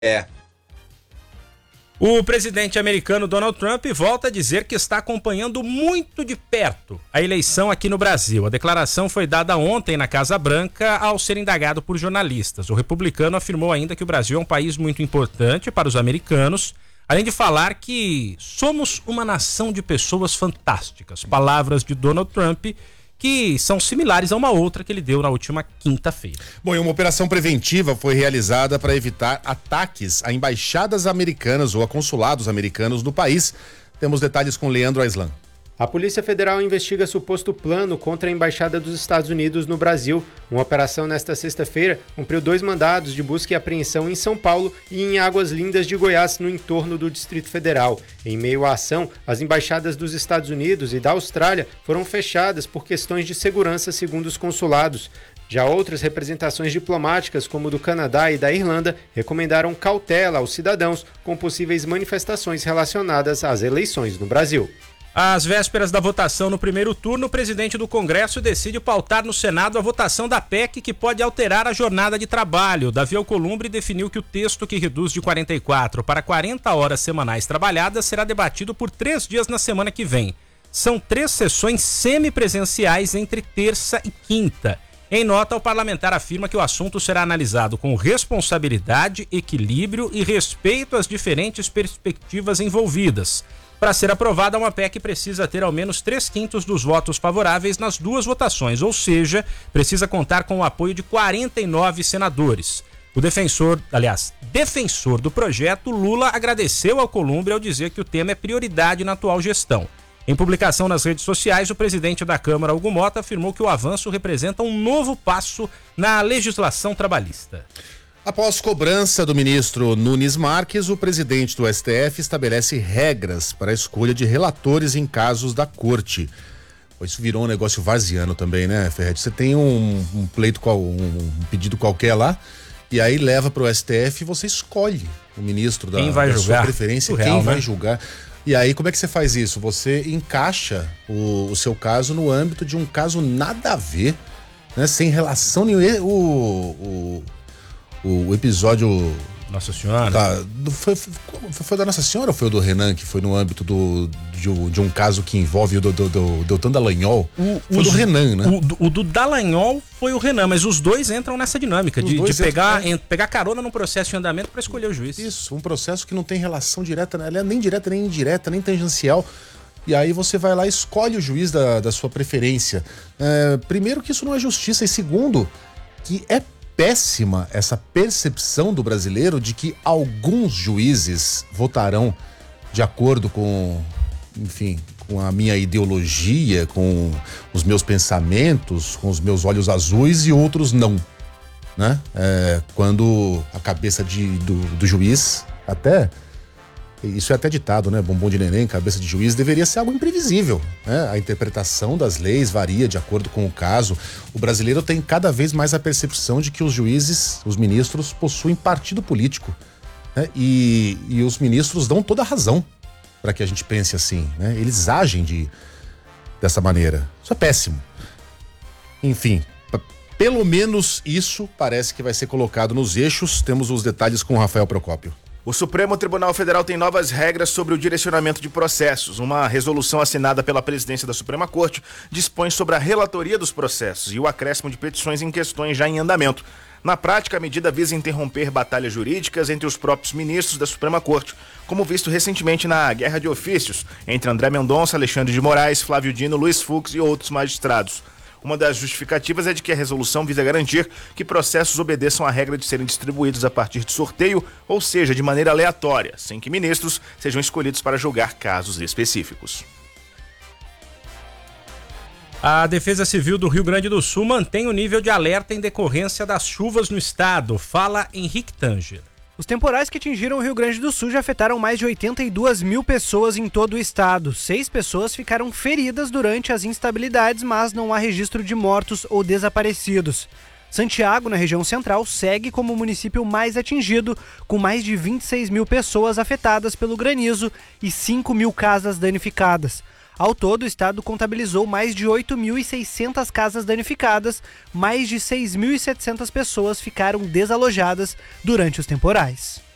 O presidente americano Donald Trump volta a dizer que está acompanhando muito de perto a eleição aqui no Brasil. A declaração foi dada ontem na Casa Branca ao ser indagado por jornalistas. O republicano afirmou ainda que o Brasil é um país muito importante para os americanos, além de falar que somos uma nação de pessoas fantásticas. Palavras de Donald Trump que são similares a uma outra que ele deu na última quinta-feira. Bom, e uma operação preventiva foi realizada para evitar ataques a embaixadas americanas ou a consulados americanos no país. Temos detalhes com Leandro Aislan. A Polícia Federal investiga suposto plano contra a Embaixada dos Estados Unidos no Brasil. Uma operação nesta sexta-feira cumpriu 2 mandados de busca e apreensão em São Paulo e em Águas Lindas de Goiás, no entorno do Distrito Federal. Em meio à ação, as embaixadas dos Estados Unidos e da Austrália foram fechadas por questões de segurança, segundo os consulados. Já outras representações diplomáticas, como do Canadá e da Irlanda, recomendaram cautela aos cidadãos com possíveis manifestações relacionadas às eleições no Brasil. Às vésperas da votação no primeiro turno, o presidente do Congresso decide pautar no Senado a votação da PEC que pode alterar a jornada de trabalho. Davi Alcolumbre definiu que o texto que reduz de 44 para 40 horas semanais trabalhadas será debatido por 3 dias na semana que vem. São 3 sessões semipresenciais entre terça e quinta. Em nota, o parlamentar afirma que o assunto será analisado com responsabilidade, equilíbrio e respeito às diferentes perspectivas envolvidas. Para ser aprovada, uma PEC precisa ter ao menos 3/5 dos votos favoráveis nas 2 votações, ou seja, precisa contar com o apoio de 49 senadores. O defensor do projeto, Lula, agradeceu ao Alcolumbre ao dizer que o tema é prioridade na atual gestão. Em publicação nas redes sociais, o presidente da Câmara, Hugo Mota, afirmou que o avanço representa um novo passo na legislação trabalhista. Após cobrança do ministro Nunes Marques, o presidente do STF estabelece regras para a escolha de relatores em casos da corte. Isso virou um negócio varziano também, né, Ferretti? Você tem um pleito, um pedido qualquer lá, e aí leva para o STF e você escolhe o ministro da sua preferência, quem vai julgar. E aí, como é que você faz isso? Você encaixa o seu caso no âmbito de um caso nada a ver, né? Sem relação nenhuma. O episódio... Nossa Senhora? Foi da Nossa Senhora ou foi o do Renan, que foi no âmbito de um caso que envolve o do Deltan Dallagnol? Foi do Renan, né? O do Dallagnol foi o Renan, mas os dois entram nessa dinâmica de pegar carona num processo em andamento para escolher o juiz. Isso, um processo que não tem relação direta, nem direta, nem indireta, nem tangencial. E aí você vai lá e escolhe o juiz da sua preferência. Primeiro que isso não é justiça, e segundo, que é péssima essa percepção do brasileiro de que alguns juízes votarão de acordo com, enfim, com a minha ideologia, com os meus pensamentos, com os meus olhos azuis, e outros não, né? Quando a cabeça do juiz, isso é até ditado, né? Bombom de neném, cabeça de juiz, deveria ser algo imprevisível, né? A interpretação das leis varia de acordo com o caso. O brasileiro tem cada vez mais a percepção de que os juízes, os ministros, possuem partido político, né? E os ministros dão toda a razão para que a gente pense assim, né? Eles agem dessa maneira. Isso é péssimo. Enfim, pelo menos isso parece que vai ser colocado nos eixos. Temos os detalhes com o Rafael Procópio. O Supremo Tribunal Federal tem novas regras sobre o direcionamento de processos. Uma resolução assinada pela presidência da Suprema Corte dispõe sobre a relatoria dos processos e o acréscimo de petições em questões já em andamento. Na prática, a medida visa interromper batalhas jurídicas entre os próprios ministros da Suprema Corte, como visto recentemente na guerra de ofícios entre André Mendonça, Alexandre de Moraes, Flávio Dino, Luiz Fux e outros magistrados. Uma das justificativas é de que a resolução visa garantir que processos obedeçam à regra de serem distribuídos a partir de sorteio, ou seja, de maneira aleatória, sem que ministros sejam escolhidos para julgar casos específicos. A Defesa Civil do Rio Grande do Sul mantém o nível de alerta em decorrência das chuvas no estado. Fala Henrique Tanger. Os temporais que atingiram o Rio Grande do Sul já afetaram mais de 82 mil pessoas em todo o estado. 6 pessoas ficaram feridas durante as instabilidades, mas não há registro de mortos ou desaparecidos. Santiago, na região central, segue como o município mais atingido, com mais de 26 mil pessoas afetadas pelo granizo e 5 mil casas danificadas. Ao todo, o estado contabilizou mais de 8.600 casas danificadas, mais de 6.700 pessoas ficaram desalojadas durante os temporais.